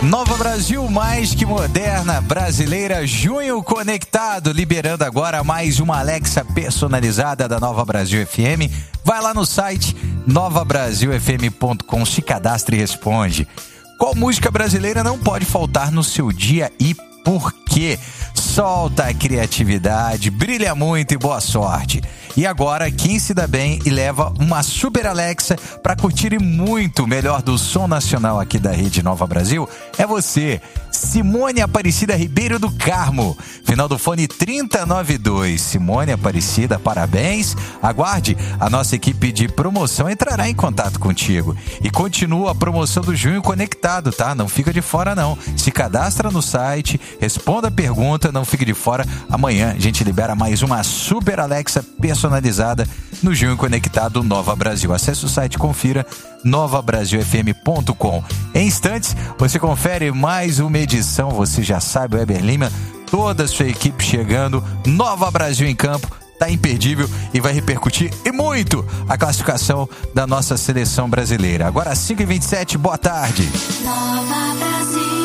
Nova Brasil, mais que moderna, brasileira, junho conectado, liberando agora mais uma Alexa personalizada da Nova Brasil FM. Vai lá no site novabrasilfm.com, se cadastra e responde. Qual música brasileira não pode faltar no seu dia e por quê? Solta a criatividade, brilha muito e boa sorte. E agora, quem se dá bem e leva uma Super Alexa para curtir muito melhor do som nacional aqui da Rede Nova Brasil é você, Simone Aparecida Ribeiro do Carmo. Final do fone 3092. Simone Aparecida, parabéns. Aguarde, a nossa equipe de promoção entrará em contato contigo. E continua a promoção do Junho Conectado, tá? Não fica de fora não. Se cadastra no site, responda a pergunta, não fique de fora. Amanhã a gente libera mais uma Super Alexa personalizada no Junho Conectado Nova Brasil. Acesse o site, confira novabrasilfm.com. Em instantes, você confere mais uma edição, você já sabe, o Weber Lima, toda a sua equipe chegando, Nova Brasil em campo, tá imperdível e vai repercutir e muito a classificação da nossa seleção brasileira. Agora 5h27, boa tarde. Nova Brasil.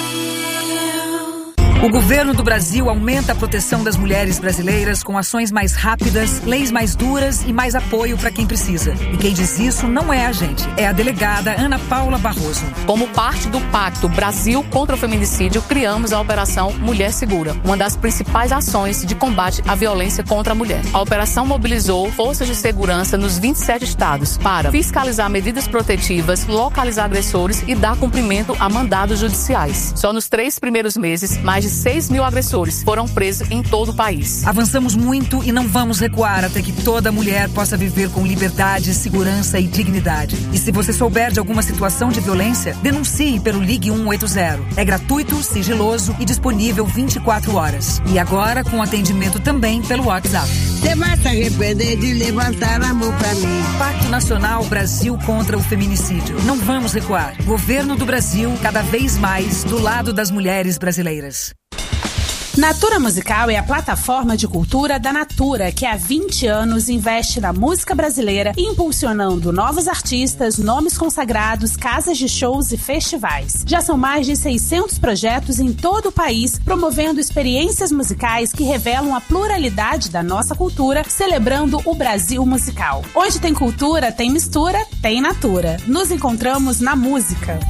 O governo do Brasil aumenta a proteção das mulheres brasileiras com ações mais rápidas, leis mais duras e mais apoio para quem precisa. E quem diz isso não é a gente, é a delegada Ana Paula Barroso. Como parte do Pacto Brasil contra o Feminicídio, criamos a Operação Mulher Segura, uma das principais ações de combate à violência contra a mulher. A operação mobilizou forças de segurança nos 27 estados para fiscalizar medidas protetivas, localizar agressores e dar cumprimento a mandados judiciais. Só nos 3 primeiros meses, mais de 6 mil agressores foram presos em todo o país. Avançamos muito e não vamos recuar até que toda mulher possa viver com liberdade, segurança e dignidade. E se você souber de alguma situação de violência, denuncie pelo Ligue 180. É gratuito, sigiloso e disponível 24 horas. E agora com atendimento também pelo WhatsApp. Você vai se arrepender de levantar a mão pra mim. Pacto Nacional Brasil contra o Feminicídio. Não vamos recuar. Governo do Brasil, cada vez mais do lado das mulheres brasileiras. Natura Musical é a plataforma de cultura da Natura, que há 20 anos investe na música brasileira, impulsionando novos artistas, nomes consagrados, casas de shows e festivais. Já são mais de 600 projetos em todo o país, promovendo experiências musicais que revelam a pluralidade da nossa cultura, celebrando o Brasil musical. Onde tem cultura, tem mistura, tem Natura. Nos encontramos na música.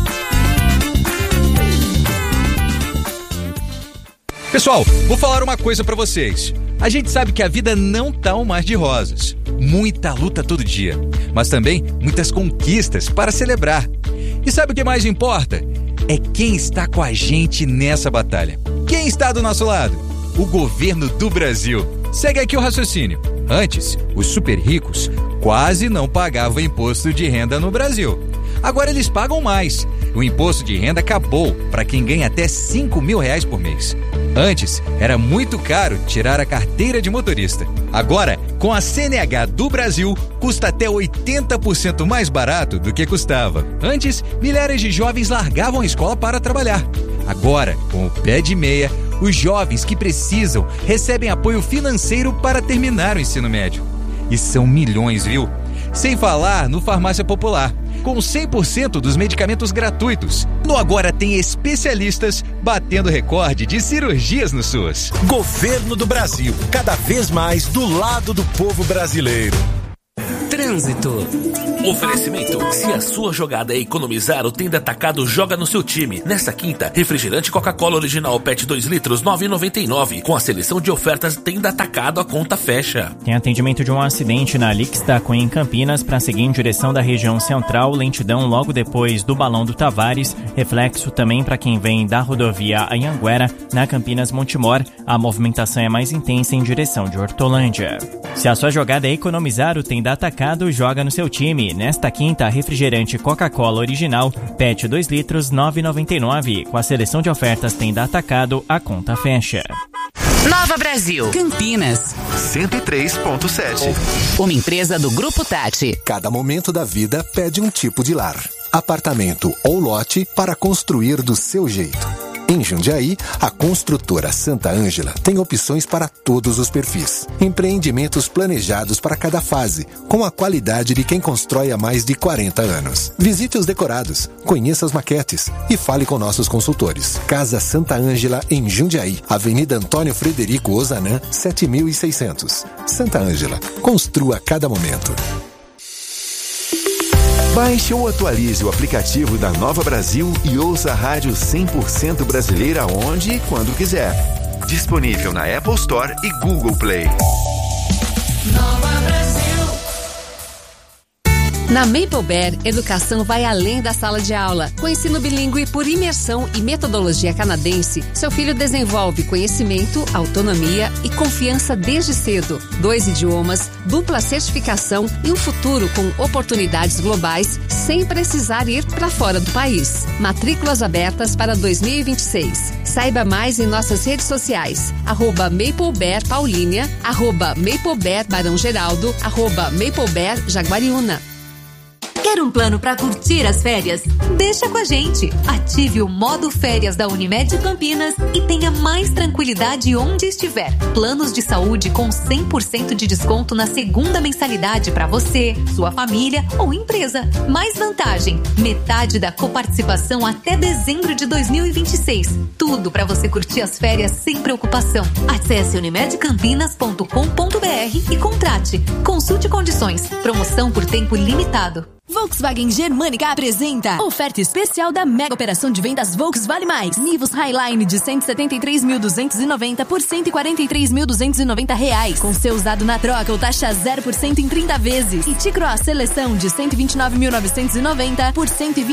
Pessoal, vou falar uma coisa pra vocês. A gente sabe que a vida não tá um mar de rosas. Muita luta todo dia, mas também muitas conquistas para celebrar. E sabe o que mais importa? É quem está com a gente nessa batalha. Quem está do nosso lado? O governo do Brasil. Segue aqui o raciocínio. Antes, os super ricos quase não pagavam imposto de renda no Brasil. Agora eles pagam mais. O imposto de renda acabou para quem ganha até R$5 mil por mês. Antes, era muito caro tirar a carteira de motorista. Agora, com a CNH do Brasil, custa até 80% mais barato do que custava. Antes, milhares de jovens largavam a escola para trabalhar. Agora, com o pé de meia, os jovens que precisam recebem apoio financeiro para terminar o ensino médio. E são milhões, viu? Sem falar no Farmácia Popular, com 100% dos medicamentos gratuitos. No Agora tem especialistas batendo recorde de cirurgias no SUS. Governo do Brasil, cada vez mais do lado do povo brasileiro. Trânsito. Oferecimento. Se a sua jogada é economizar, o Tenda Atacado joga no seu time. Nesta quinta, refrigerante Coca-Cola Original PET 2 litros, R$ 9,99. Com a seleção de ofertas Tenda Atacado, a conta fecha. Tem atendimento de um acidente na Lix da Cunha em Campinas para seguir em direção da região central, lentidão logo depois do Balão do Tavares, reflexo também para quem vem da rodovia Anhanguera, na Campinas Montemor, a movimentação é mais intensa em direção de Hortolândia. Se a sua jogada é economizar, o Tenda Atacado joga no seu time. Nesta quinta, refrigerante Coca-Cola Original, PET 2 litros, R$ 9,99. Com a seleção de ofertas Tenda Atacado, a conta fecha. Nova Brasil. Campinas. 103.7. Uma empresa do Grupo Tati. Cada momento da vida pede um tipo de lar. Apartamento ou lote para construir do seu jeito. Em Jundiaí, a construtora Santa Ângela tem opções para todos os perfis. Empreendimentos planejados para cada fase, com a qualidade de quem constrói há mais de 40 anos. Visite os decorados, conheça as maquetes e fale com nossos consultores. Casa Santa Ângela, em Jundiaí, Avenida Antônio Frederico Ozanam, 7600. Santa Ângela, construa cada momento. Baixe ou atualize o aplicativo da Nova Brasil e ouça a rádio 100% brasileira onde e quando quiser. Disponível na Apple Store e Google Play. Nova Brasil. Na Maple Bear, educação vai além da sala de aula. Com ensino bilíngue por imersão e metodologia canadense, seu filho desenvolve conhecimento, autonomia e confiança desde cedo. 2 idiomas, dupla certificação e um futuro com oportunidades globais sem precisar ir para fora do país. Matrículas abertas para 2026. Saiba mais em nossas redes sociais. @MapleBear Paulínia, @MapleBear Barão Geraldo, @MapleBear Jaguariúna. Quer um plano para curtir as férias? Deixa com a gente. Ative o modo férias da Unimed Campinas e tenha mais tranquilidade onde estiver. Planos de saúde com 100% de desconto na segunda mensalidade para você, sua família ou empresa. Mais vantagem, metade da coparticipação até dezembro de 2026. Tudo para você curtir as férias sem preocupação. Acesse unimedcampinas.com.br e contrate. Consulte condições. Promoção por tempo limitado. Volkswagen Germânica apresenta oferta especial da mega operação de vendas Volks Vale Mais. Nivus Highline de 173.290 por R$143.290. Com seu usado na troca ou taxa 0% em 30 vezes. E T-Cross Seleção de 129.990 por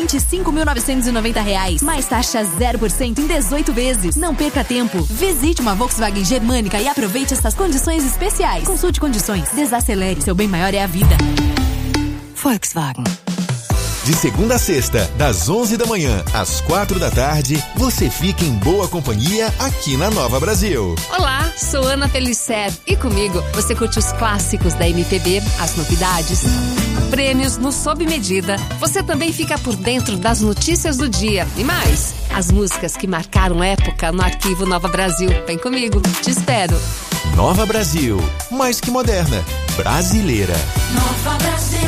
R$125.990. Mais taxa 0% em 18 vezes. Não perca tempo. Visite uma Volkswagen Germânica e aproveite essas condições especiais. Consulte condições. Desacelere. Seu bem maior é a vida. Volkswagen. De segunda a sexta, das 11 da manhã às 4 da tarde, você fica em boa companhia aqui na Nova Brasil. Olá, sou Ana Pellicer e comigo você curte os clássicos da MPB, as novidades, prêmios no Sob Medida. Você também fica por dentro das notícias do dia e mais, as músicas que marcaram época no arquivo Nova Brasil. Vem comigo, te espero. Nova Brasil, mais que moderna, brasileira. Nova Brasil.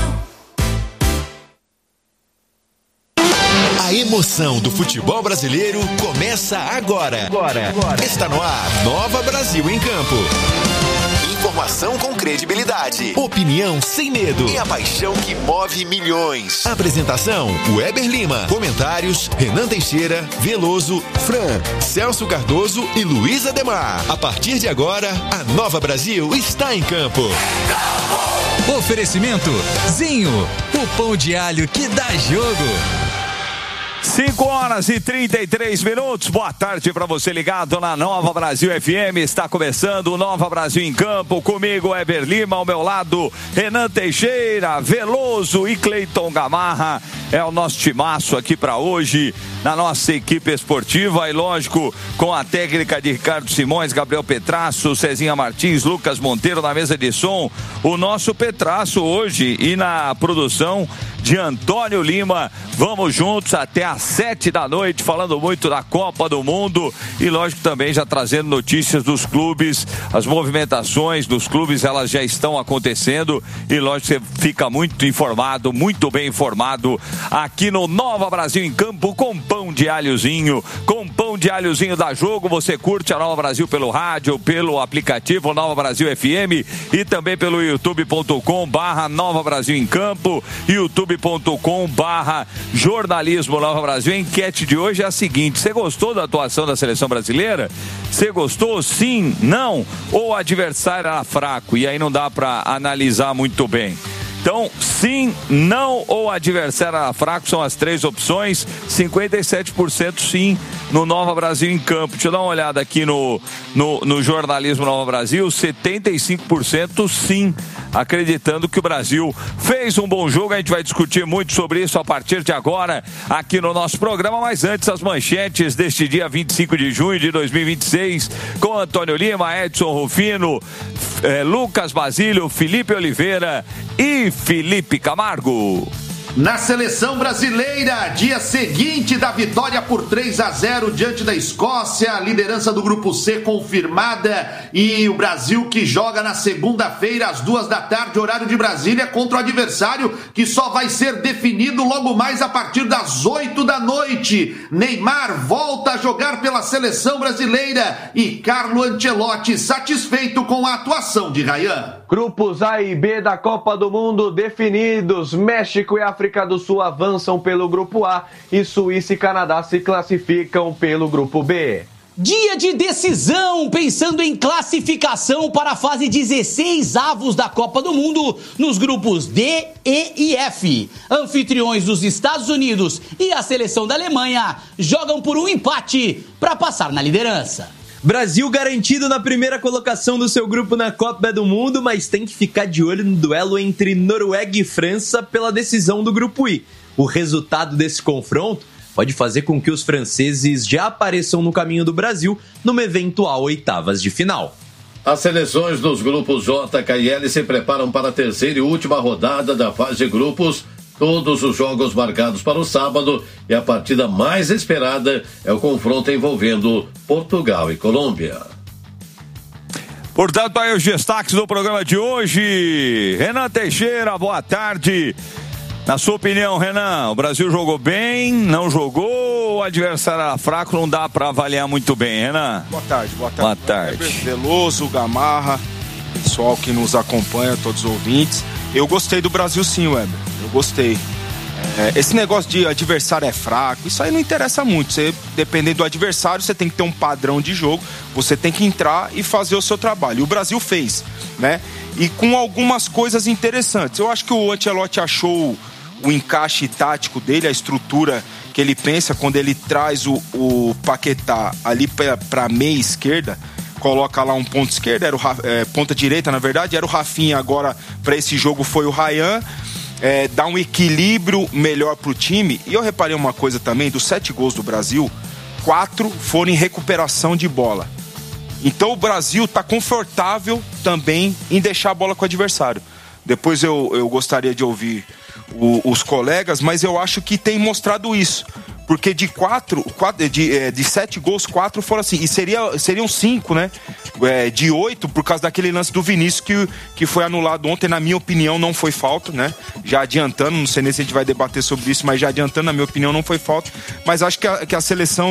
A emoção do futebol brasileiro começa agora. Está no ar, Nova Brasil em Campo. Informação com credibilidade, opinião sem medo e a paixão que move milhões. Apresentação, Weber Lima. Comentários, Renan Teixeira, Veloso, Fran, Celso Cardoso e Luiz Ademar. A partir de agora, a Nova Brasil está em campo. Oferecimento Zinho, o pão de alho que dá jogo. 5h33. Boa tarde para você ligado na Nova Brasil FM. Está começando o Nova Brasil em Campo. Comigo, Weber Lima, ao meu lado, Renan Teixeira, Veloso e Cleiton Gamarra. É o nosso timaço aqui para hoje, na nossa equipe esportiva. E lógico, com a técnica de Ricardo Simões, Gabriel Petrasso, Cezinha Martins, Lucas Monteiro na mesa de som. O nosso Petrasso hoje e na produção de Antônio Lima. Vamos juntos até às 7 da noite, falando muito da Copa do Mundo e lógico também já trazendo notícias dos clubes, as movimentações dos clubes, elas já estão acontecendo e lógico você fica muito informado, muito bem informado aqui no Nova Brasil em Campo com pão de alhozinho, da Jogo. Você curte a Nova Brasil pelo rádio, pelo aplicativo Nova Brasil FM e também pelo youtube.com/Nova Brasil em Campo, youtube.com/jornalismo Nova Brasil. A enquete de hoje é a seguinte: você gostou da atuação da seleção brasileira? Você gostou? Sim? Não? Ou o adversário era fraco? E aí não dá para analisar muito bem. Então, sim, não ou adversário era fraco são as três opções. 57% sim no Nova Brasil em Campo. Deixa eu dar uma olhada aqui no jornalismo Nova Brasil. 75% sim, acreditando que o Brasil fez um bom jogo. A gente vai discutir muito sobre isso a partir de agora aqui no nosso programa. Mas antes, as manchetes deste dia 25 de junho de 2026 com Antônio Lima, Edson Rufino, Lucas Basílio, Felipe Oliveira e Felipe Camargo. Na seleção brasileira, dia seguinte da vitória por 3-0 diante da Escócia, a liderança do grupo C confirmada e o Brasil que joga na segunda-feira às 14h, horário de Brasília, contra o adversário que só vai ser definido logo mais a partir das 20h. Neymar volta a jogar pela seleção brasileira e Carlo Ancelotti satisfeito com a atuação de Rayan. Grupos A e B da Copa do Mundo definidos. México e África do Sul avançam pelo grupo A e Suíça e Canadá se classificam pelo grupo B. Dia de decisão, pensando em classificação para a fase 16avos da Copa do Mundo nos grupos D, E e F. Anfitriões dos Estados Unidos e a seleção da Alemanha jogam por um empate para passar na liderança. Brasil garantido na primeira colocação do seu grupo na Copa do Mundo, mas tem que ficar de olho no duelo entre Noruega e França pela decisão do grupo I. O resultado desse confronto pode fazer com que os franceses já apareçam no caminho do Brasil numa eventual oitavas de final. As seleções dos grupos J, K e L se preparam para a terceira e última rodada da fase de grupos. Todos os jogos marcados para o sábado e a partida mais esperada é o confronto envolvendo Portugal e Colômbia. Portanto, aí os destaques do programa de hoje. Renan Teixeira, boa tarde. Na sua opinião, Renan, o Brasil jogou bem, não jogou, o adversário era fraco, não dá para avaliar muito bem, Renan? Boa tarde. Boa tarde. Veloso, Gamarra, pessoal que nos acompanha, todos os ouvintes. Eu gostei do Brasil sim, Weber. Eu gostei. Esse negócio de adversário é fraco, isso aí não interessa muito. Você, dependendo do adversário, você tem que ter um padrão de jogo, você tem que entrar e fazer o seu trabalho. E o Brasil fez, né? E com algumas coisas interessantes. Eu acho que o Ancelotti achou o encaixe tático dele, a estrutura que ele pensa quando ele traz o Paquetá ali para a meia esquerda. Coloca lá um ponto esquerdo, era ponta direita, na verdade, era o Rafinha, agora para esse jogo foi o Rayan, dá um equilíbrio melhor pro time. E eu reparei uma coisa também, dos 7 gols do Brasil, 4 foram em recuperação de bola. Então o Brasil tá confortável também em deixar a bola com o adversário. Depois eu gostaria de ouvir os colegas, mas eu acho que tem mostrado isso. Porque de 7 gols, 4 foram assim. E seriam 5, né? De 8, por causa daquele lance do Vinícius que foi anulado ontem. Na minha opinião, não foi falta, né? Já adiantando, não sei nem se a gente vai debater sobre isso, mas já adiantando, na minha opinião, não foi falta. Mas acho que a seleção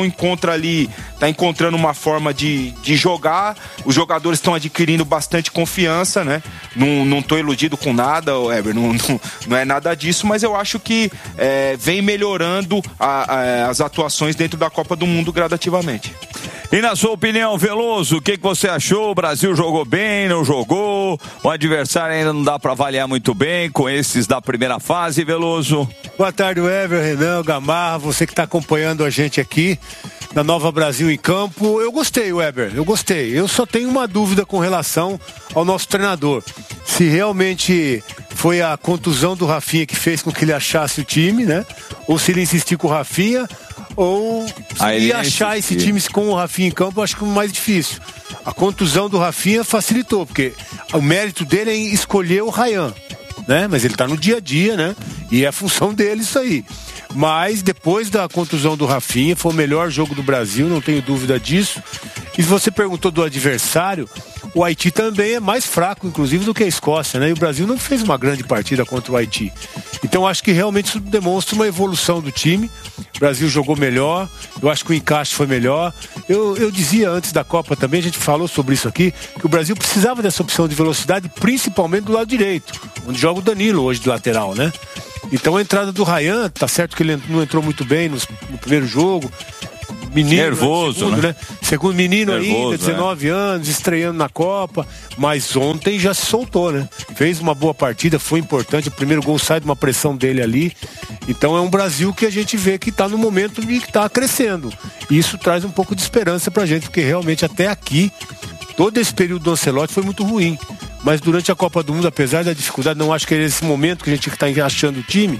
tá encontrando uma forma de jogar. Os jogadores estão adquirindo bastante confiança, né? Não tô iludido com nada, Heber, não é nada disso, mas eu acho que vem melhorando as atuações dentro da Copa do Mundo gradativamente. E na sua opinião, Veloso, o que você achou? O Brasil jogou bem, não jogou? O adversário ainda não dá para avaliar muito bem com esses da primeira fase, Veloso? Boa tarde, Weber, Renan, Gamarra, você que está acompanhando a gente aqui na Nova Brasil em Campo. Eu gostei, Weber, eu gostei. Eu só tenho uma dúvida com relação ao nosso treinador. Se realmente foi a contusão do Rafinha que fez com que ele achasse o time, né? Ou se ele insistiu com o Rafinha, ou se achar esse time com o Rafinha em campo, eu acho que é o mais difícil. A contusão do Rafinha facilitou, porque o mérito dele é escolher o Rayan, né? Mas ele tá no dia a dia, né? E é a função dele isso aí. Mas depois da contusão do Rafinha, foi o melhor jogo do Brasil, não tenho dúvida disso. E se você perguntou do adversário, o Haiti também é mais fraco, inclusive, do que a Escócia, né? E o Brasil não fez uma grande partida contra o Haiti. Então acho que realmente isso demonstra uma evolução do time. O Brasil jogou melhor, eu acho que o encaixe foi melhor. Eu dizia antes da Copa também, a gente falou sobre isso aqui, que o Brasil precisava dessa opção de velocidade, principalmente do lado direito, onde joga o Danilo hoje de lateral, né? Então a entrada do Rayan, tá certo que ele não entrou muito bem no primeiro jogo. Menino, nervoso, segundo, né? Segundo menino nervoso, ainda, 19 anos, estreando na Copa, mas ontem já se soltou, né? Fez uma boa partida, foi importante, o primeiro gol sai de uma pressão dele ali. Então é um Brasil que a gente vê que tá no momento de que tá crescendo. E isso traz um pouco de esperança pra gente, porque realmente até aqui, todo esse período do Ancelotti foi muito ruim. Mas durante a Copa do Mundo, apesar da dificuldade, não acho que é esse momento que a gente está achando o time,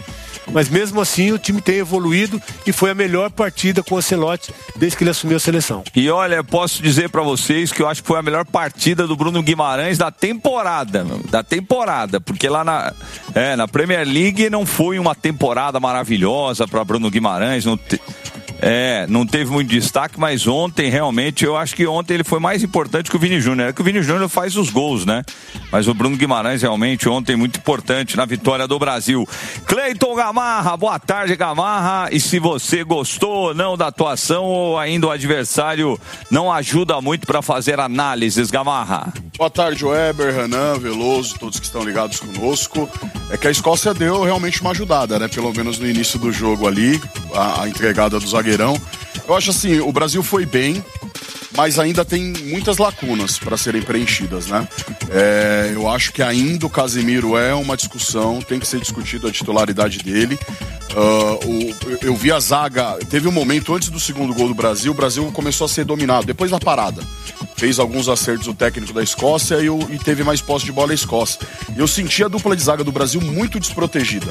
Mas mesmo assim o time tem evoluído e foi a melhor partida com o Ancelotti desde que ele assumiu a seleção. E olha, posso dizer pra vocês que eu acho que foi a melhor partida do Bruno Guimarães da temporada, porque lá na Premier League não foi uma temporada maravilhosa para Bruno Guimarães, não teve muito destaque, mas ontem, realmente, eu acho que ontem ele foi mais importante que o Vini Júnior. É que o Vini Júnior faz os gols, né? Mas o Bruno Guimarães, realmente, ontem, muito importante na vitória do Brasil. Cleiton Gamarra, boa tarde, Gamarra. E se você gostou ou não da atuação, ou ainda o adversário não ajuda muito para fazer análises, Gamarra? Boa tarde, Weber, Renan, Veloso, todos que estão ligados conosco. É que a Escócia deu realmente uma ajudada, né? Pelo menos no início do jogo ali, a entregada do zagueirão. Eu acho assim, o Brasil foi bem, mas ainda tem muitas lacunas para serem preenchidas, né? Eu acho que ainda o Casemiro é uma discussão, tem que ser discutido a titularidade dele. Eu vi a zaga, teve um momento antes do segundo gol do Brasil, o Brasil começou a ser dominado, depois da parada. Fez alguns acertos o técnico da Escócia e teve mais posse de bola a Escócia. E eu senti a dupla de zaga do Brasil muito desprotegida.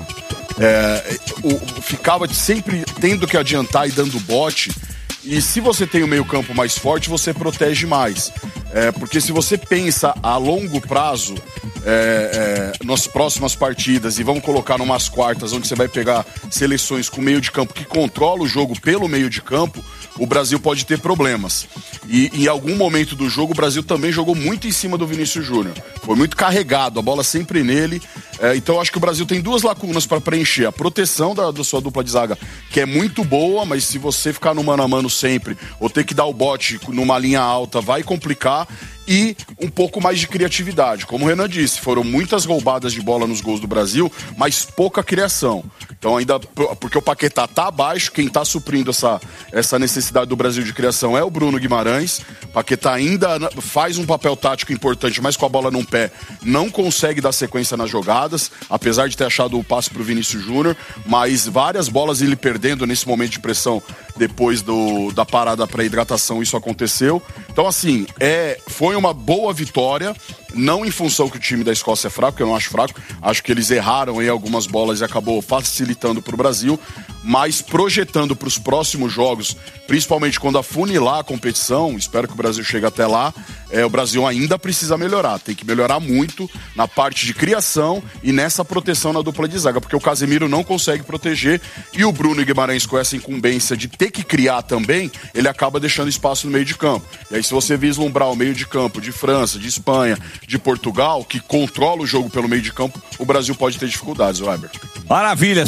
Ficava sempre tendo que adiantar e dando bote. E se você tem o meio-campo mais forte, você protege mais. Porque se você pensa a longo prazo, nas próximas partidas, e vamos colocar numas quartas, onde você vai pegar seleções com meio de campo que controla o jogo pelo meio de campo, o Brasil pode ter problemas. E em algum momento do jogo, o Brasil também jogou muito em cima do Vinícius Júnior. Foi muito carregado, a bola sempre nele. Então eu acho que o Brasil tem duas lacunas para preencher. A proteção da sua dupla de zaga, que é muito boa, mas se você ficar no mano a mano sempre, ou ter que dar o bote numa linha alta, vai complicar. E um pouco mais de criatividade. Como o Renan disse, foram muitas roubadas de bola nos gols do Brasil, mas pouca criação. Então ainda, porque o Paquetá tá abaixo, quem tá suprindo essa necessidade do Brasil de criação é o Bruno Guimarães. Paquetá ainda faz um papel tático importante, mas com a bola num pé não consegue dar sequência nas jogadas, apesar de ter achado o passe pro Vinícius Júnior, mas várias bolas ele perdendo nesse momento de pressão depois da parada para hidratação, isso aconteceu. Então assim, foi uma boa vitória, não em função que o time da Escócia é fraco, que eu não acho fraco, acho que eles erraram em algumas bolas e acabou facilitando para o Brasil, mas projetando para os próximos jogos, principalmente quando afunilar a competição, espero que o Brasil chegue até lá, o Brasil ainda precisa melhorar, tem que melhorar muito na parte de criação e nessa proteção na dupla de zaga, porque o Casemiro não consegue proteger e o Bruno Guimarães, com essa incumbência de ter que criar também, ele acaba deixando espaço no meio de campo. E aí se você vislumbrar o meio de campo de França, de Espanha, de Portugal, que controla o jogo pelo meio de campo, o Brasil pode ter dificuldades, Weber. Maravilha,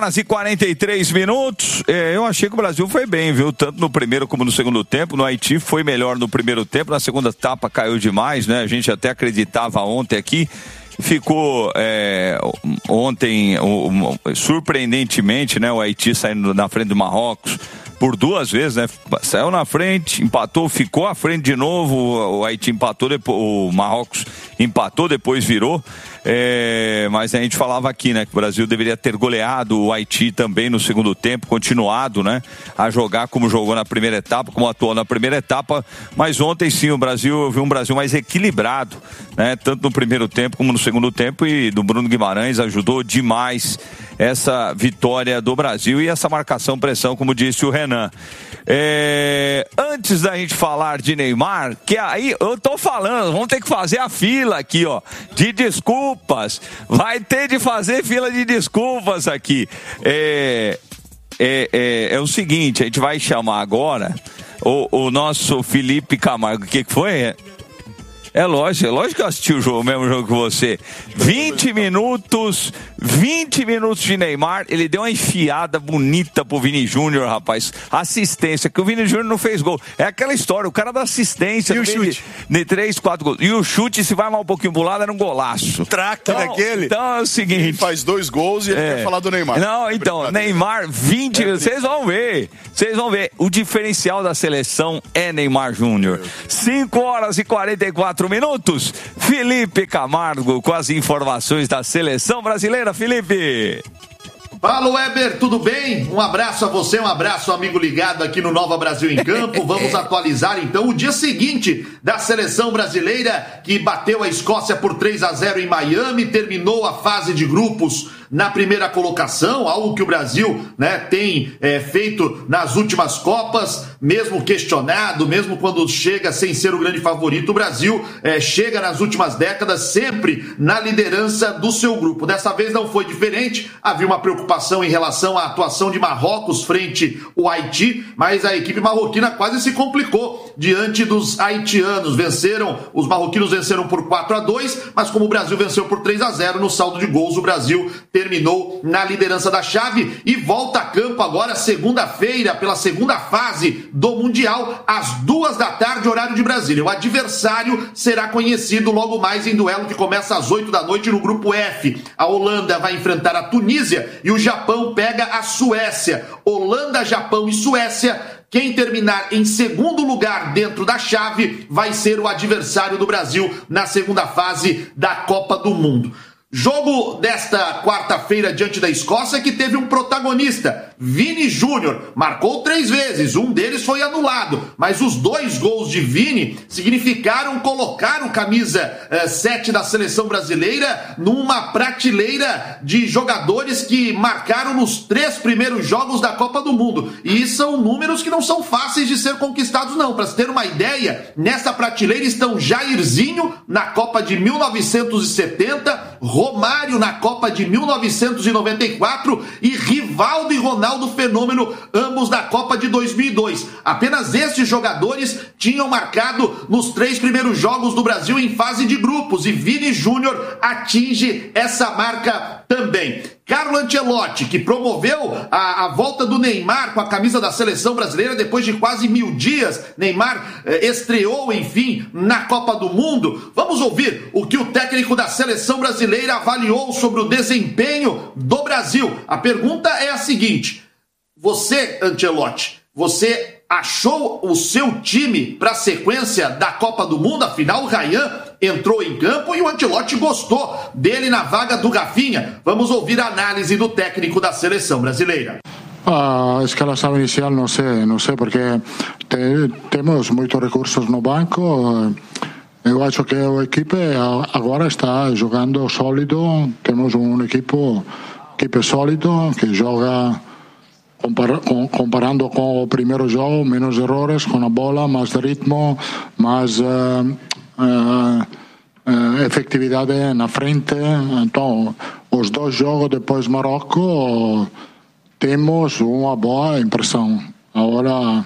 5h43. Eu achei que o Brasil foi bem, viu? Tanto no primeiro como no segundo tempo. No Haiti foi melhor no primeiro tempo, na segunda etapa caiu demais, né? A gente até acreditava ontem aqui. Ficou ontem, surpreendentemente, né? O Haiti saindo na frente do Marrocos por duas vezes, né? Saiu na frente, empatou, ficou à frente de novo. O Haiti empatou, o Marrocos empatou, depois virou. Mas a gente falava aqui, né, que o Brasil deveria ter goleado o Haiti também no segundo tempo, continuado, né, a jogar como jogou na primeira etapa, como atuou na primeira etapa. Mas ontem sim, eu vi um Brasil mais equilibrado, né, tanto no primeiro tempo como no segundo tempo, e do Bruno Guimarães ajudou demais essa vitória do Brasil e essa marcação-pressão, como disse o Renan. Antes da gente falar de Neymar, que aí eu tô falando, vamos ter que fazer a fila aqui, ó, de desculpas. Vai ter de fazer fila de desculpas aqui. É o seguinte, a gente vai chamar agora o nosso Felipe Camargo. O que foi? É lógico que eu assisti o mesmo jogo que você. 20 minutos de Neymar. Ele deu uma enfiada bonita pro Vini Júnior, rapaz. Assistência, que o Vini Júnior não fez gol. É aquela história, o cara da assistência. E o chute? De 3, 4 gols. E o chute, se vai mal um pouquinho pro lado, era um golaço. Traque daquele. Então é o seguinte. Ele faz 2 gols e ele quer falar do Neymar. Não, então, Neymar, 20 minutos. Vocês vão ver. O diferencial da seleção é Neymar Júnior. 5h44. Felipe Camargo com as informações da seleção brasileira. Felipe. Fala, Weber, tudo bem? Um abraço a você, um abraço, amigo ligado aqui no Nova Brasil em Campo. Vamos atualizar então o dia seguinte da seleção brasileira, que bateu a Escócia por 3-0 em Miami, terminou a fase de grupos na primeira colocação, algo que o Brasil, né, tem feito nas últimas Copas, mesmo questionado, mesmo quando chega sem ser o grande favorito, o Brasil chega nas últimas décadas sempre na liderança do seu grupo. Dessa vez não foi diferente, havia uma preocupação em relação à atuação de Marrocos frente ao Haiti, mas a equipe marroquina quase se complicou diante dos haitianos. Os marroquinos venceram por 4-2, mas como o Brasil venceu por 3-0 no saldo de gols, o Brasil terminou na liderança da chave e volta a campo agora segunda-feira pela segunda fase do Mundial, às 14h, horário de Brasília. O adversário será conhecido logo mais em duelo que começa às 20h no grupo F. A Holanda vai enfrentar a Tunísia e o Japão pega a Suécia. Holanda, Japão e Suécia. Quem terminar em segundo lugar dentro da chave vai ser o adversário do Brasil na segunda fase da Copa do Mundo. Jogo desta quarta-feira diante da Escócia que teve um protagonista, Vini Júnior, marcou 3 vezes, um deles foi anulado, mas os 2 gols de Vini significaram colocar o camisa 7 da seleção brasileira numa prateleira de jogadores que marcaram nos 3 primeiros jogos da Copa do Mundo, e são números que não são fáceis de ser conquistados não. Para se ter uma ideia, nessa prateleira estão Jairzinho na Copa de 1970, Romário na Copa de 1994 e Rivaldo e Ronaldo Fenômeno, ambos da Copa de 2002. Apenas esses jogadores tinham marcado nos 3 primeiros jogos do Brasil em fase de grupos e Vini Júnior atinge essa marca também. Carlo Ancelotti, que promoveu a volta do Neymar com a camisa da seleção brasileira depois de quase 1000 dias. Neymar estreou, enfim, na Copa do Mundo. Vamos ouvir o que o técnico da seleção brasileira avaliou sobre o desempenho do Brasil. A pergunta é a seguinte: você, Ancelotti, você achou o seu time para a sequência da Copa do Mundo? Afinal, o Ryan entrou em campo e o Ancelotti gostou dele na vaga do Rafinha. Vamos ouvir a análise do técnico da seleção brasileira. A escalação inicial não sei porque temos muitos recursos no banco. Eu acho que a equipe agora está jogando sólido. Temos equipe sólido que joga comparando com o primeiro jogo, menos errores com a bola, mais ritmo, mais efetividade na frente. Então, os 2 jogos depois Marrocos temos uma boa impressão. Agora,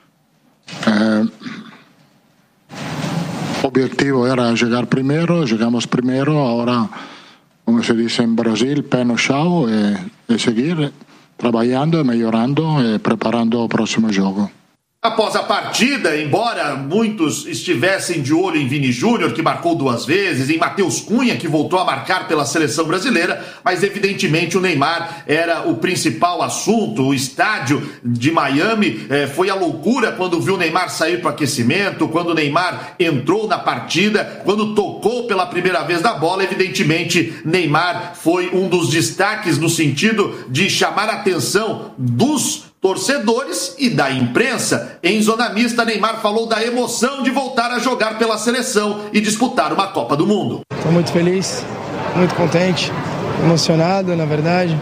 o objetivo era chegar primeiro, chegamos primeiro. Agora, como se diz em Brasil, pé no chão e seguir trabalhando, melhorando e preparando o próximo jogo. Após a partida, embora muitos estivessem de olho em Vini Júnior, que marcou 2 vezes, em Matheus Cunha, que voltou a marcar pela seleção brasileira, mas evidentemente o Neymar era o principal assunto. O estádio de Miami foi a loucura quando viu o Neymar sair para o aquecimento, quando o Neymar entrou na partida, quando tocou pela primeira vez na bola. Evidentemente, Neymar foi um dos destaques no sentido de chamar a atenção dos torcedores e da imprensa. Em zona mista, Neymar falou da emoção de voltar a jogar pela seleção e disputar uma Copa do Mundo. Estou muito feliz, muito contente, emocionado, na verdade.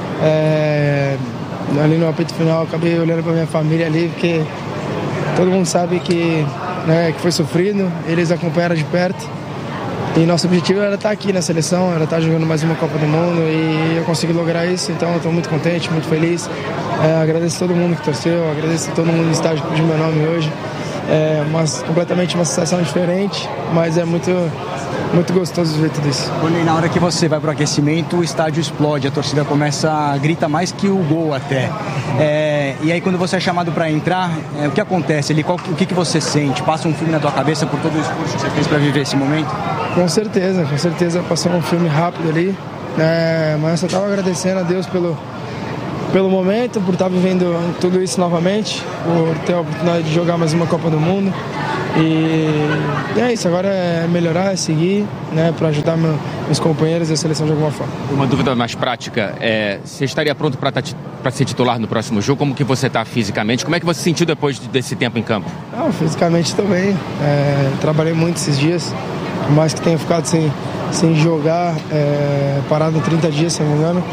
Ali no apito final, acabei olhando para minha família ali, porque todo mundo sabe que foi sofrido, eles acompanharam de perto. E nosso objetivo era estar aqui na seleção, era estar jogando mais uma Copa do Mundo e eu consegui lograr isso, então eu estou muito contente, muito feliz. Agradeço a todo mundo que torceu, agradeço a todo mundo no estádio que pediu meu nome hoje. Completamente uma sensação diferente, mas é muito gostoso ver tudo isso. Na hora que você vai para o aquecimento, o estádio explode, a torcida grita mais que o gol até. E aí quando você é chamado para entrar, o que acontece ali? O que você sente? Passa um filme na tua cabeça por todo o esforço que você fez para viver esse momento? Com certeza passou um filme rápido ali, mas eu só estava agradecendo a Deus pelo momento, por estar vivendo tudo isso novamente, por ter a oportunidade de jogar mais uma Copa do Mundo. E é isso, agora é melhorar, é seguir, para ajudar meus companheiros e a seleção de alguma forma. Uma dúvida mais prática, você estaria pronto para ser titular no próximo jogo? Como que você está fisicamente? Como é que você se sentiu depois desse tempo em campo? Fisicamente estou bem, trabalhei muito esses dias, por mais que tenha ficado sem jogar, parado 30 dias, se não me engano.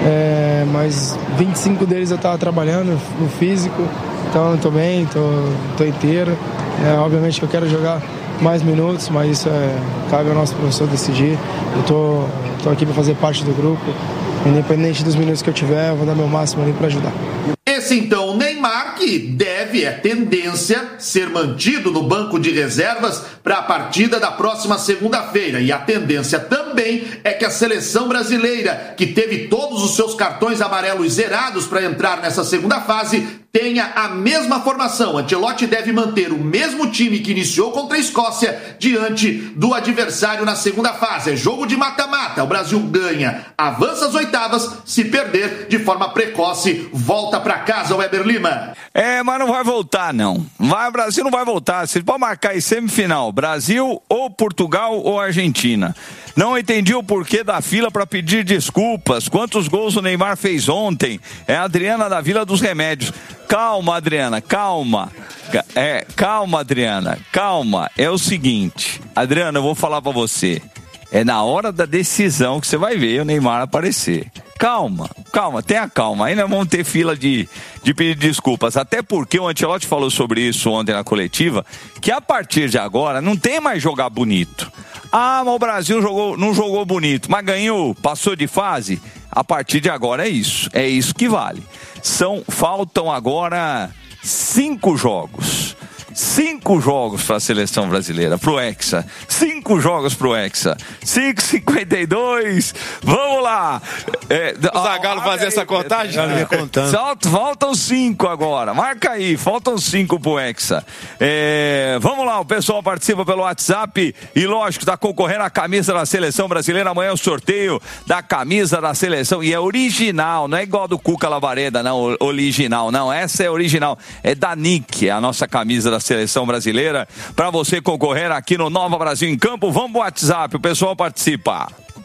Mas 25 deles eu estava trabalhando no físico, então estou bem, estou inteiro. Obviamente que eu quero jogar mais minutos, mas isso cabe ao nosso professor decidir. Eu estou aqui para fazer parte do grupo, independente dos minutos que eu tiver, eu vou dar meu máximo ali para ajudar. Esse então o Neymar, que deve, tendência, ser mantido no banco de reservas para a partida da próxima segunda-feira. E a tendência também é que a seleção brasileira, que teve todos os seus cartões amarelos zerados para entrar nessa segunda fase, tenha a mesma formação. Ancelotti deve manter o mesmo time que iniciou contra a Escócia diante do adversário na segunda fase. É jogo de mata-mata. O Brasil ganha, avança às oitavas. Se perder de forma precoce, volta para casa, o Weber Lima. Mas não vai voltar, não. O Brasil não vai voltar. Você pode marcar aí semifinal. Brasil ou Portugal ou Argentina. Não entendi o porquê da fila para pedir desculpas. Quantos gols o Neymar fez ontem? É a Adriana da Vila dos Remédios. Calma, Adriana, calma. Calma, Adriana, calma. É o seguinte, Adriana, eu vou falar pra você. É na hora da decisão que você vai ver o Neymar aparecer. Calma, tenha calma. Aí nós vamos ter fila de pedir desculpas. Até porque o Ancelotti falou sobre isso ontem na coletiva, que a partir de agora não tem mais jogar bonito. Mas o Brasil não jogou bonito, mas ganhou, passou de fase. A partir de agora é isso que vale. Faltam agora 5 jogos. 5 jogos para a seleção brasileira, pro Hexa. 5 jogos pro Hexa. 5,52. Vamos lá. O Zagallo fazer essa contagem? Faltam 5 agora. Marca aí. Faltam 5 pro Hexa. Vamos lá. O pessoal participa pelo WhatsApp e, lógico, tá concorrendo a camisa da seleção brasileira. Amanhã é o sorteio da camisa da seleção. E é original. Não é igual do Cuca Lavareda, não. Original. Não, essa é original. É da Nick, a nossa camisa da seleção brasileira, para você concorrer aqui no Nova Brasil em Campo. Vamos pro WhatsApp, o pessoal participa.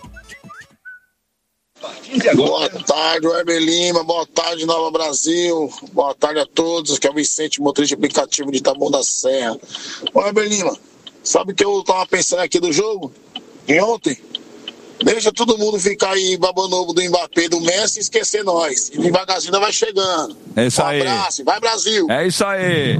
Boa tarde, Weber Lima, boa tarde, Nova Brasil, boa tarde a todos, aqui é o Vicente, motorista de aplicativo de Taboão da Serra. Weber Lima, sabe o que eu tava pensando aqui do jogo de ontem? Deixa todo mundo ficar aí babando ovo do Mbappé, do Messi e esquecer nós, e devagarzinho vai chegando. É isso aí. Um abraço, vai Brasil. É isso aí.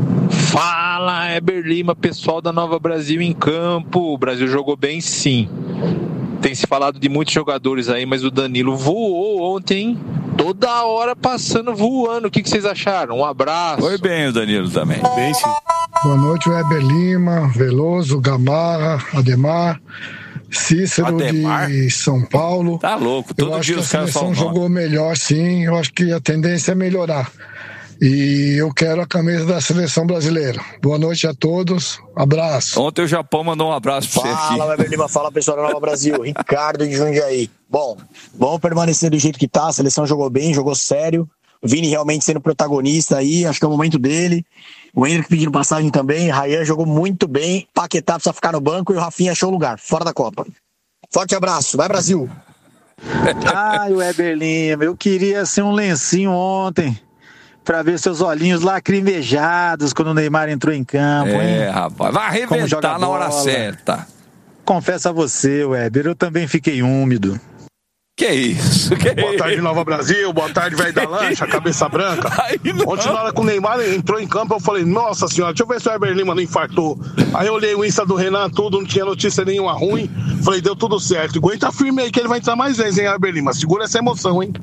Fala, Weber Lima, pessoal da Nova Brasil em Campo. O Brasil jogou bem, sim. Tem se falado de muitos jogadores aí, mas o Danilo voou ontem, toda hora passando, voando. O que vocês acharam? Um abraço. Foi bem o Danilo também. Bem, sim. Boa noite, Weber Lima, Veloso, Gamarra, Ademar, Cícero de São Paulo. Tá louco, todo dia os caras falam. A seleção jogou melhor, sim. Eu acho que a tendência é melhorar. E eu quero a camisa da seleção brasileira. Boa noite a todos, abraço. Ontem o Japão mandou um abraço pra você aqui. Fala, Weber Lima, fala pessoal da Nova Brasil, Ricardo de Jundiaí. Bom, vamos permanecer do jeito que tá, a seleção jogou bem, jogou sério. O Vini realmente sendo protagonista aí, acho que é o momento dele. O Henrique pedindo passagem também, Rayan jogou muito bem, Paquetá precisa ficar no banco e o Rafinha achou o lugar, fora da Copa. Forte abraço, vai Brasil. Ai, Weber Lima, eu queria ser um lencinho ontem, pra ver seus olhinhos lacrimejados quando o Neymar entrou em campo, hein? Rapaz, vai arrebentar na hora certa. Confesso a você, Weber, eu também fiquei úmido. Que isso? Boa tarde, Nova Brasil, boa tarde, velho da lancha, cabeça branca. Ontem, na hora que o Neymar entrou em campo, eu falei, nossa senhora, deixa eu ver se o Weber Lima não infartou. Aí eu olhei o Insta do Renan, tudo, não tinha notícia nenhuma ruim. Falei, deu tudo certo. Aguenta firme aí que ele vai entrar mais vezes, hein, Weber Lima? Segura essa emoção, hein?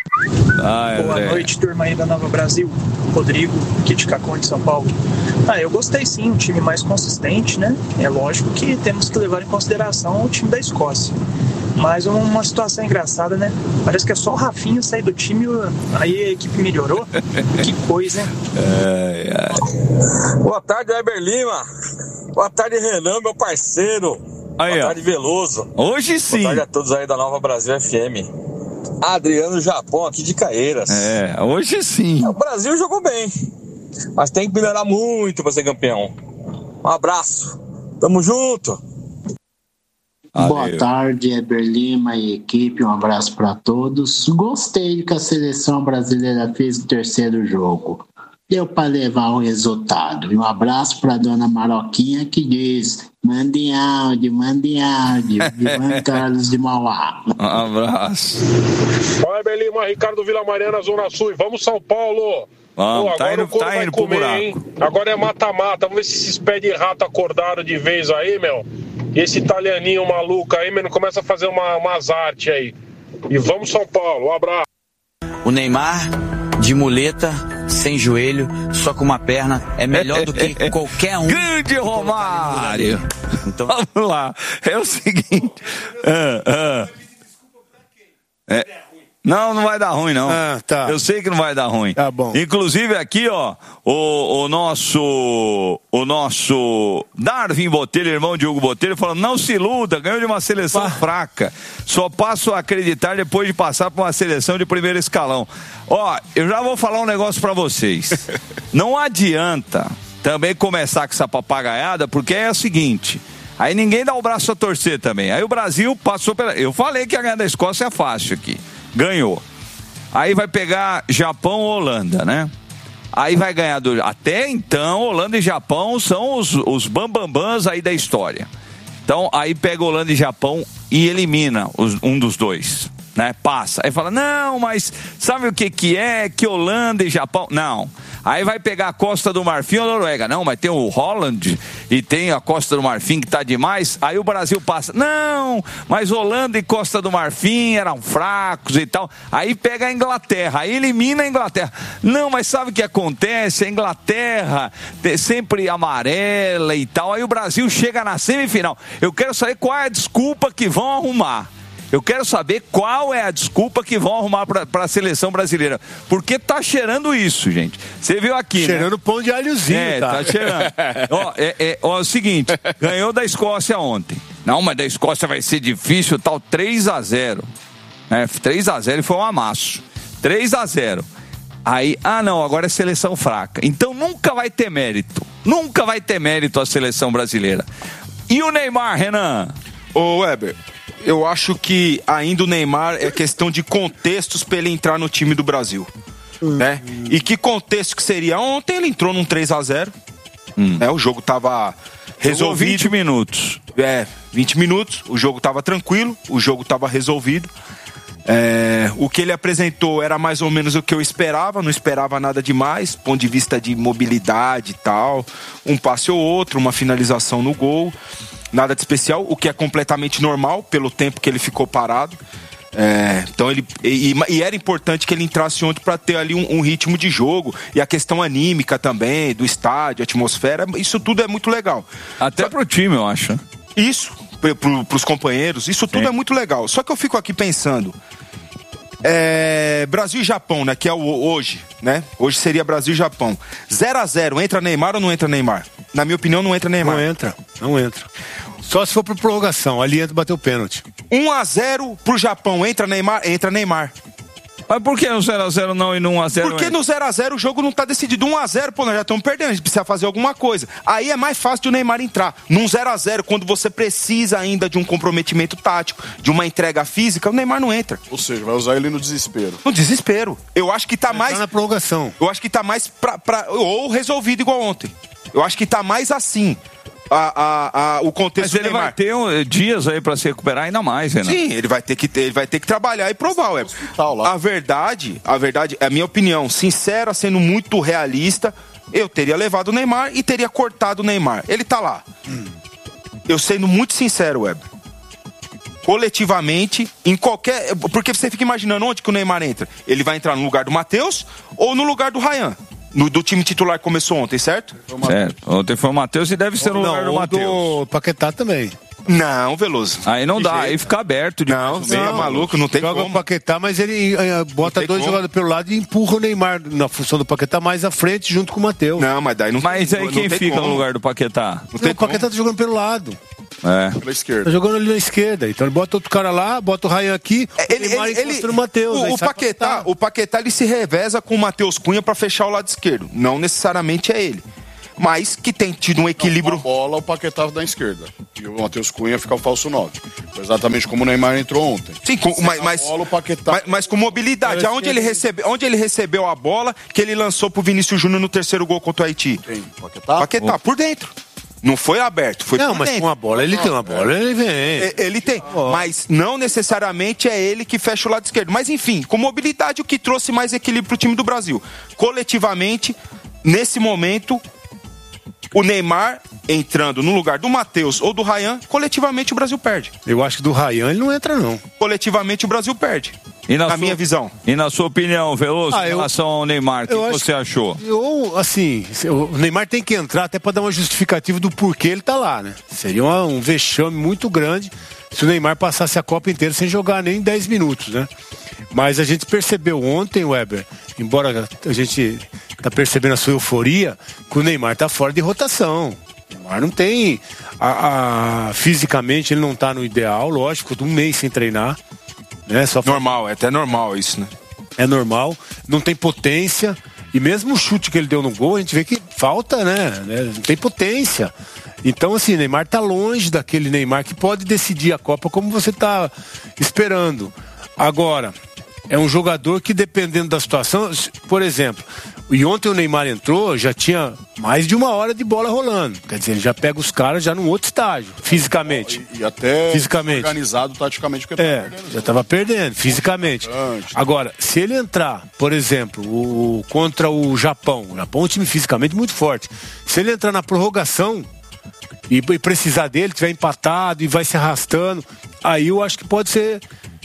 Boa noite, turma aí da Nova Brasil. Rodrigo, aqui de Cacon, de São Paulo. Eu gostei sim, um time mais consistente, né? É lógico que temos que levar em consideração o time da Escócia. Mas uma situação engraçada, né? Parece que é só o Rafinha sair do time, aí a equipe melhorou. Que coisa, hein? Boa tarde, Weber Lima. Boa tarde, Renan, meu parceiro. Aí, boa tarde, Veloso. Hoje sim. Boa tarde a todos aí da Nova Brasil FM. Adriano Japão, aqui de Caeiras. Hoje sim. O Brasil jogou bem, mas tem que melhorar muito para ser campeão. Um abraço. Tamo junto. Boa tarde, Weber Lima e equipe, um abraço para todos. Gostei do que a seleção brasileira fez no terceiro jogo. deu para levar o resultado. E um abraço para dona Maroquinha que diz: mandem áudio, Ivan Carlos de Mauá. Um abraço. Vai, Belima, Ricardo Vila Mariana, Zona Sul. E vamos, São Paulo. Vamos, agora tá indo, o couro vai comer, hein? Agora é mata-mata. Vamos ver se esses pés de rato acordaram de vez aí, meu. E esse italianinho maluco aí, meu, começa a fazer umas artes aí. E vamos, São Paulo. Um abraço. O Neymar, de muleta, sem joelho, só com uma perna, é melhor do que qualquer um. Grande Romário! Então... Vamos lá. É o seguinte... Não vai dar ruim, não. Tá. Eu sei que não vai dar ruim. Tá bom. Inclusive aqui, ó, o nosso Darwin Botelho, irmão de Hugo Botelho, falando: não se iluda, ganhou de uma seleção fraca. Só passo a acreditar depois de passar por uma seleção de primeiro escalão. Ó, eu já vou falar um negócio pra vocês. Não adianta também começar com essa papagaiada, porque é o seguinte... Aí ninguém dá o braço a torcer também. Aí o Brasil passou pela... Eu falei que a ganhar da Escócia é fácil aqui. Ganhou. Aí vai pegar Japão ou Holanda, né? Aí vai ganhar do... Até então, Holanda e Japão são os bambambãs aí da história. Então, aí pega Holanda e Japão e elimina um dos dois, né? Passa. Aí fala: não, mas sabe o que é? Que Holanda e Japão... Não. Aí vai pegar a Costa do Marfim ou a Noruega. Não, mas tem o Holland e tem a Costa do Marfim que tá demais. Aí o Brasil passa: não, mas Holanda e Costa do Marfim eram fracos e tal. Aí pega a Inglaterra, aí elimina a Inglaterra. Não, mas sabe o que acontece? A Inglaterra é sempre amarela e tal. Aí o Brasil chega na semifinal. Eu quero saber qual é a desculpa que vão arrumar. Eu quero saber qual é a desculpa que vão arrumar para a seleção brasileira. Porque tá cheirando isso, gente. Você viu aqui, cheirando, né? Pão de alhozinho, tá cheirando. Ó, o seguinte, ganhou da Escócia ontem. Não, mas da Escócia vai ser difícil, tal, 3-0. 3-0 e foi um amasso. 3-0. Aí, não, agora é seleção fraca. Então nunca vai ter mérito. Nunca vai ter mérito a seleção brasileira. E o Neymar, Renan? Ô, Weber, eu acho que ainda o Neymar é questão de contextos para ele entrar no time do Brasil, né? E que contexto que seria? Ontem ele entrou num 3-0, né? O jogo tava resolvido. 20 minutos. 20 minutos, o jogo tava tranquilo, o jogo tava resolvido. O que ele apresentou era mais ou menos o que eu esperava, não esperava nada demais, ponto de vista de mobilidade e tal, um passe ou outro, uma finalização no gol. Nada de especial, o que é completamente normal pelo tempo que ele ficou parado. Então e era importante que ele entrasse ontem para ter ali um ritmo de jogo e a questão anímica também, do estádio, a atmosfera, isso tudo é muito legal. Até pro time, eu acho. Isso, pros companheiros, isso tudo é muito legal. Só que eu fico aqui pensando, Brasil e Japão, né, que é o hoje, né? Hoje seria Brasil e Japão. 0-0, entra Neymar ou não entra Neymar? Na minha opinião, não entra Neymar. Não entra. Só se for por prorrogação, ali entra bater o pênalti. 1-0 pro Japão, entra Neymar? Entra Neymar. Mas por que no 0-0 não e no 1-0? Porque no 0-0 o jogo não tá decidido. 1-0, pô, nós já estamos perdendo, a gente precisa fazer alguma coisa. Aí é mais fácil de o Neymar entrar. Num 0-0, quando você precisa ainda de um comprometimento tático, de uma entrega física, o Neymar não entra. Ou seja, vai usar ele no desespero. No desespero. Eu acho que tá mais... na prorrogação. Eu acho que tá mais ou resolvido igual ontem. Eu acho que tá mais assim. O contexto. Mas ele vai ter dias aí pra se recuperar ainda mais, Renan. Sim, ele vai ter que trabalhar e provar, ué. A verdade, é a minha opinião, sincera, sendo muito realista, eu teria levado o Neymar e teria cortado o Neymar. Ele tá lá. Eu sendo muito sincero, Weber. Coletivamente, em qualquer... Porque você fica imaginando onde que o Neymar entra. Ele vai entrar no lugar do Matheus ou no lugar do Ryan? Do time titular que começou ontem, certo? Certo. Ontem foi o Matheus e deve ser no lugar do Matheus. O Paquetá também. Não, Veloso. Aí não dá, aí fica aberto. Não, é maluco, não tem joga como. O Paquetá, mas ele bota dois jogadores pelo lado e empurra o Neymar na função do Paquetá mais à frente junto com o Matheus. Não, mas daí não tem. Mas aí quem fica no lugar do Paquetá? O Paquetá tá jogando pelo lado. Pela esquerda. Tá jogando ali na esquerda. Então ele bota outro cara lá, bota o Ryan aqui, ele o Matheus. O Paquetá ele se reveza com o Matheus Cunha pra fechar o lado esquerdo. Não necessariamente é ele. Mas que tem tido um equilíbrio. A bola, o Paquetá na esquerda. que o Matheus Cunha fica o falso 9. Exatamente como o Neymar entrou ontem. Sim, mas com mobilidade. Onde ele recebeu a bola que ele lançou pro Vinícius Júnior no terceiro gol contra o Haiti? Quem? Paquetá? Paquetá, por dentro. Não foi aberto, foi por dentro. Não, mas com a bola, ele tem uma bola, ele vem. Ele tem, mas não necessariamente é ele que fecha o lado esquerdo. Mas enfim, com mobilidade, o que trouxe mais equilíbrio pro time do Brasil. Coletivamente, nesse momento, o Neymar entrando no lugar do Matheus ou do Ryan, coletivamente o Brasil perde. Eu acho que do Ryan ele não entra, não. Coletivamente o Brasil perde. Na minha visão. E na sua opinião, Veloso, em relação ao Neymar, o que você achou? O Neymar tem que entrar até para dar uma justificativa do porquê ele tá lá, né? Seria um vexame muito grande se o Neymar passasse a Copa inteira sem jogar nem 10 minutos, né? Mas a gente percebeu ontem, Weber, embora a gente tá percebendo a sua euforia, que o Neymar tá fora de rotação. O Neymar não tem... fisicamente ele não tá no ideal, lógico, um mês sem treinar. Né? Normal, é até normal isso, né? É normal, não tem potência. E mesmo o chute que ele deu no gol, a gente vê que falta, né? Não tem potência. Então, assim, Neymar tá longe daquele Neymar que pode decidir a Copa como você tá esperando. Agora, é um jogador que, dependendo da situação, por exemplo, e ontem o Neymar entrou, já tinha mais de 1 hora de bola rolando. Quer dizer, ele já pega os caras já num outro estágio, fisicamente. E até fisicamente. Organizado taticamente, porque já estava perdendo, fisicamente. Agora, se ele entrar, por exemplo, contra o Japão é um time fisicamente muito forte. Se ele entrar na prorrogação e precisar dele, tiver empatado e vai se arrastando, aí eu acho que pode ser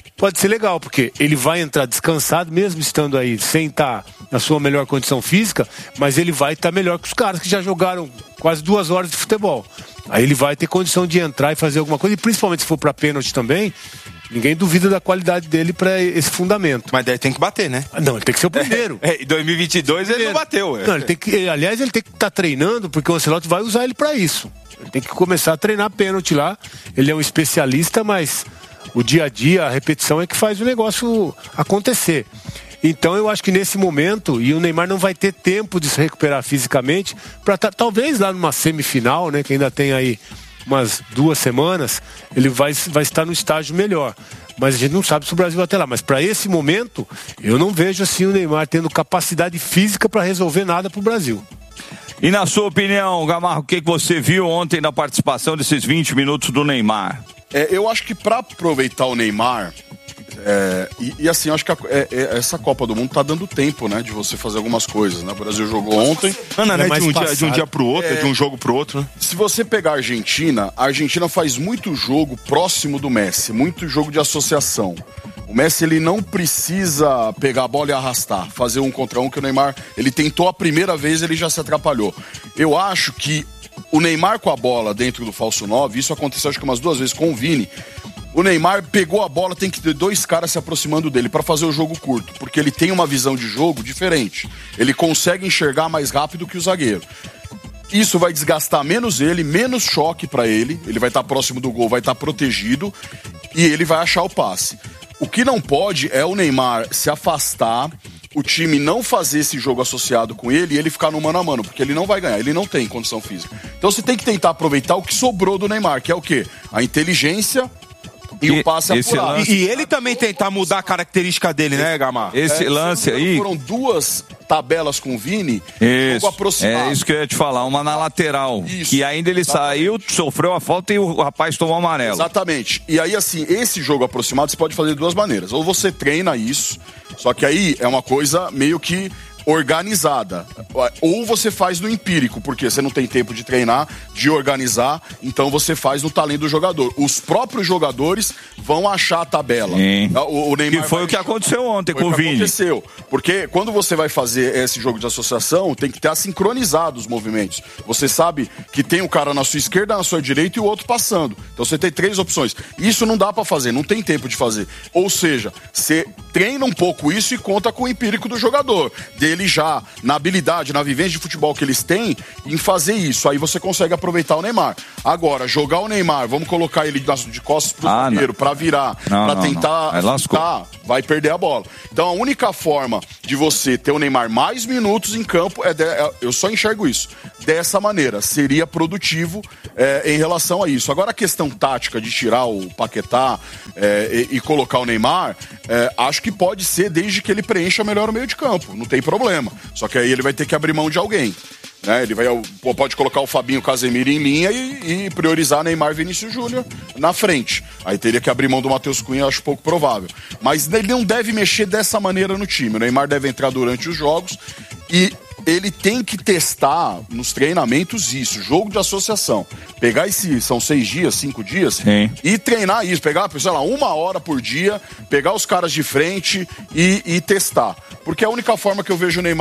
legal, porque ele vai entrar descansado, mesmo estando aí sem estar na sua melhor condição física, mas ele vai estar melhor que os caras que já jogaram quase 2 horas de futebol. Aí ele vai ter condição de entrar e fazer alguma coisa, e principalmente se for para pênalti também, ninguém duvida da qualidade dele para esse fundamento. Mas daí tem que bater, né? Não, ele tem que ser o primeiro. Em 2022 ele não bateu. Não, ele tem que, aliás, ele tem que estar treinando, porque o Ancelotti vai usar ele para isso. Ele tem que começar a treinar pênalti lá. Ele é um especialista, mas o dia a dia, a repetição é que faz o negócio acontecer. Então eu acho que nesse momento, e o Neymar não vai ter tempo de se recuperar fisicamente, para talvez lá numa semifinal, né, que ainda tem aí umas 2 semanas, ele vai estar no estágio melhor. Mas a gente não sabe se o Brasil vai até lá. Mas para esse momento, eu não vejo assim o Neymar tendo capacidade física para resolver nada para o Brasil. E na sua opinião, Gamarra, o que você viu ontem na participação desses 20 minutos do Neymar? Eu acho que para aproveitar o Neymar, assim, eu acho que essa Copa do Mundo tá dando tempo, né, de você fazer algumas coisas, né? O Brasil jogou ontem. De um dia pro outro, de um jogo pro outro, né? Se você pegar a Argentina faz muito jogo próximo do Messi, muito jogo de associação. O Messi, ele não precisa pegar a bola e arrastar, fazer 1 contra 1, que o Neymar, ele tentou a primeira vez, ele já se atrapalhou. Eu acho que o Neymar com a bola dentro do falso 9, isso aconteceu acho que umas 2 vezes com o Vini. O Neymar pegou a bola, tem que ter 2 caras se aproximando dele para fazer o jogo curto, porque ele tem uma visão de jogo diferente. Ele consegue enxergar mais rápido que o zagueiro. Isso vai desgastar menos ele, menos choque para ele. Ele vai estar próximo do gol, vai estar protegido e ele vai achar o passe. O que não pode é o Neymar se afastar, o time não fazer esse jogo associado com ele e ele ficar no mano a mano, porque ele não vai ganhar, ele não tem condição física. Então você tem que tentar aproveitar o que sobrou do Neymar, que é o quê? A inteligência e o passe apurado. E ele também tentar mudar a característica dele, né, Gamarra? Esse lance aí... Foram 2 tabelas com o Vini, jogo aproximado. É isso que eu ia te falar, uma na lateral, que ainda ele saiu, sofreu a falta e o rapaz tomou amarelo. Exatamente. E aí, assim, esse jogo aproximado você pode fazer de 2 maneiras. Ou você treina isso, só que aí é uma coisa meio que organizada. Ou você faz no empírico, porque você não tem tempo de treinar, de organizar, então você faz no talento do jogador. Os próprios jogadores vão achar a tabela. O Neymar que foi o que aconteceu ontem com o Vini. Aconteceu. Porque quando você vai fazer esse jogo de associação, tem que estar sincronizado os movimentos. Você sabe que tem um cara na sua esquerda, na sua direita e o outro passando. Então você tem 3 opções. Isso não dá pra fazer, não tem tempo de fazer. Ou seja, você treina um pouco isso e conta com o empírico do jogador. Dele já, na habilidade, na vivência de futebol que eles têm, em fazer isso. Aí você consegue aproveitar o Neymar. Agora, jogar o Neymar, vamos colocar ele de costas pro zagueiro, pra virar, pra tentar... vai perder a bola. Então a única forma de você ter o Neymar mais minutos em campo eu só enxergo isso. Dessa maneira, seria produtivo em relação a isso. Agora a questão tática de tirar o Paquetá e colocar o Neymar, acho que pode ser desde que ele preencha melhor o meio de campo, não tem problema. Só que aí ele vai ter que abrir mão de alguém. Né? Ele pode colocar o Fabinho Casemiro em linha e priorizar Neymar e Vinícius Júnior na frente. Aí teria que abrir mão do Matheus Cunha, acho pouco provável. Mas ele não deve mexer dessa maneira no time. O Neymar deve entrar durante os jogos e ele tem que testar nos treinamentos isso, jogo de associação. Pegar são 6 dias, 5 dias, sim, e treinar isso, pegar, sei lá, 1 hora por dia, pegar os caras de frente e testar. Porque é a única forma que eu vejo o Neymar